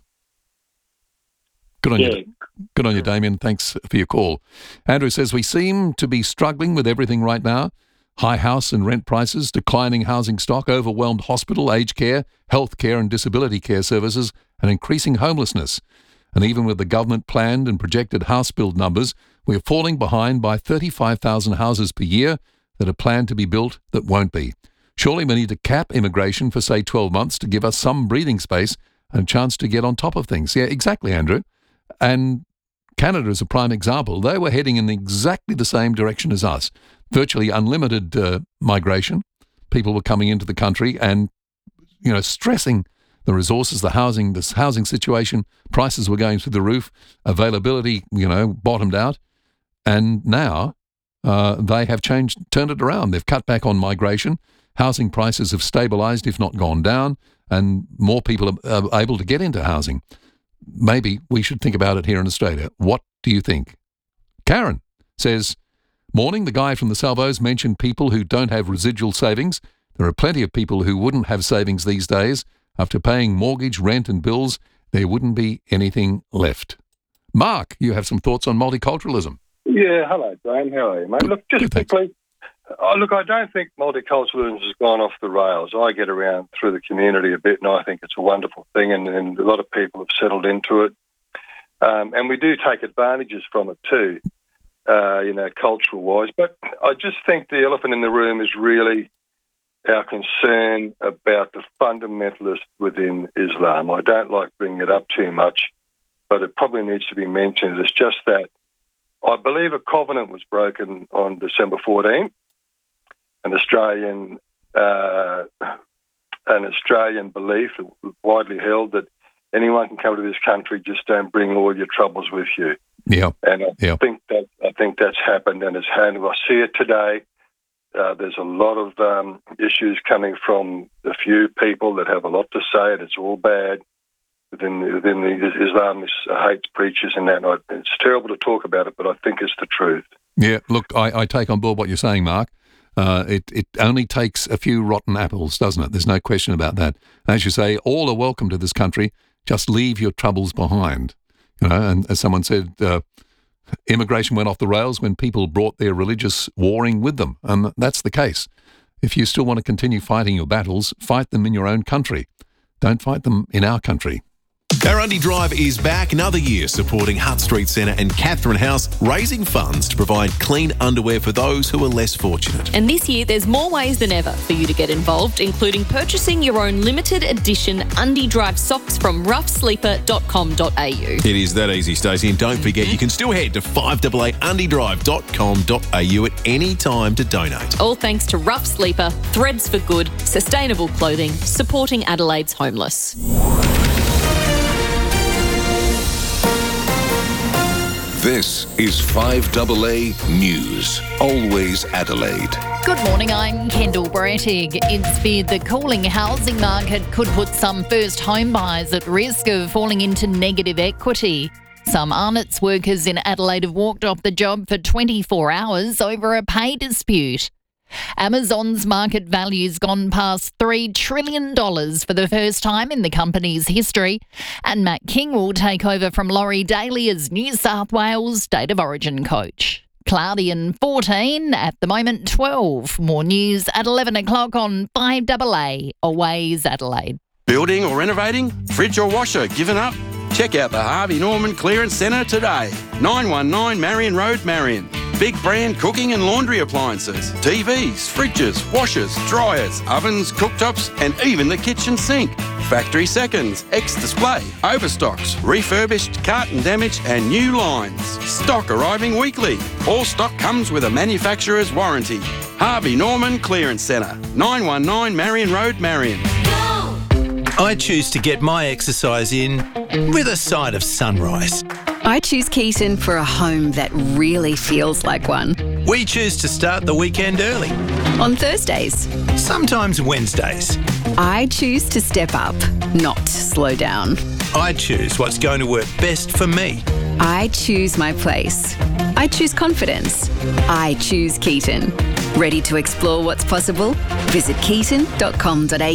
Speaker 3: Good on you. Good on you, Damien. Thanks for your call. Andrew says, we seem to be struggling with everything right now. High house and rent prices, declining housing stock, overwhelmed hospital, aged care, health care and disability care services, and increasing homelessness. And even with the government planned and projected house build numbers, we are falling behind by 35,000 houses per year that are planned to be built that won't be. Surely we need to cap immigration for, say, 12 months to give us some breathing space and a chance to get on top of things. Yeah, exactly, Andrew. And Canada is a prime example. They were heading in exactly the same direction as us. Virtually unlimited migration. People were coming into the country and, stressing the resources, this housing situation. Prices were going through the roof. Availability, bottomed out. And now they have turned it around. They've cut back on migration. Housing prices have stabilised, if not gone down, and more people are able to get into housing. Maybe we should think about it here in Australia. What do you think? Karen says, morning, the guy from the Salvos mentioned people who don't have residual savings. There are plenty of people who wouldn't have savings these days. After paying mortgage, rent and bills, there wouldn't be anything left. Mark, you have some thoughts on multiculturalism.
Speaker 10: Yeah, hello, Graham. How are you, mate? Look, just quickly, I don't think multiculturalism has gone off the rails. I get around through the community a bit, and I think it's a wonderful thing, and a lot of people have settled into it. And we do take advantages from it too, cultural-wise. But I just think the elephant in the room is really our concern about the fundamentalists within Islam. I don't like bringing it up too much, but it probably needs to be mentioned. It's just that I believe a covenant was broken on December 14th. An Australian belief, widely held, that anyone can come to this country, just don't bring all your troubles with you.
Speaker 3: Yeah,
Speaker 10: and I think that's happened, and it's happened. I see it today. There's a lot of issues coming from a few people that have a lot to say, and it's all bad within the Islamist hate preachers and that. And it's terrible to talk about it, but I think it's the truth.
Speaker 3: Yeah, look, I take on board what you're saying, Mark. It only takes a few rotten apples, doesn't it? There's no question about that. As you say, all are welcome to this country. Just leave your troubles behind. And as someone said, immigration went off the rails when people brought their religious warring with them. And that's the case. If you still want to continue fighting your battles, fight them in your own country. Don't fight them in our country.
Speaker 17: Our Undy Drive is back another year supporting Hutt Street Centre and Catherine House, raising funds to provide clean underwear for those who are less fortunate.
Speaker 18: And this year there's more ways than ever for you to get involved, including purchasing your own limited edition Undy Drive socks from roughsleeper.com.au.
Speaker 17: It is that easy, Stacey, and don't forget you can still head to 588undydrive.com.au at any time to donate.
Speaker 18: All thanks to Rough Sleeper, Threads for Good, sustainable clothing, supporting Adelaide's homeless.
Speaker 16: This is 5AA News, always Adelaide.
Speaker 2: Good morning, I'm Kendall Brattig. It's feared the cooling housing market could put some first home buyers at risk of falling into negative equity. Some Arnott's workers in Adelaide have walked off the job for 24 hours over a pay dispute. Amazon's market value's gone past $3 trillion for the first time in the company's history. And Matt King will take over from Laurie Daly as New South Wales State of Origin coach. Cloudy and 14, at the moment 12. More news at 11 o'clock on 5AA, Always Adelaide.
Speaker 20: Building or renovating? Fridge or washer given up? Check out the Harvey Norman Clearance Centre today. 919 Marion Road, Marion. Big brand cooking and laundry appliances, TVs, fridges, washers, dryers, ovens, cooktops, and even the kitchen sink. Factory seconds, ex-display, overstocks, refurbished, carton damage, and new lines. Stock arriving weekly. All stock comes with a manufacturer's warranty. Harvey Norman Clearance Centre, 919 Marion Road, Marion.
Speaker 21: I choose to get my exercise in with a side of sunrise.
Speaker 14: I choose Keaton for a home that really feels like one.
Speaker 21: We choose to start the weekend early.
Speaker 14: On Thursdays.
Speaker 21: Sometimes Wednesdays.
Speaker 14: I choose to step up, not slow down.
Speaker 21: I choose what's going to work best for me.
Speaker 14: I choose my place. I choose confidence. I choose Keaton. Ready to explore what's possible? Visit keaton.com.au.